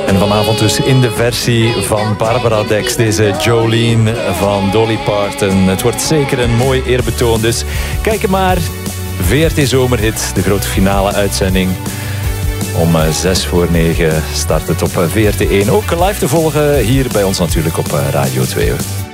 En vanavond dus in de versie van Barbara Dex, deze Jolene van Dolly Parton. Het wordt zeker een mooi eerbetoon, dus kijk maar. VRT Zomerhit, de grote finale uitzending. Om 6:06 start het op VRT1. Ook live te volgen hier bij ons natuurlijk op Radio 2.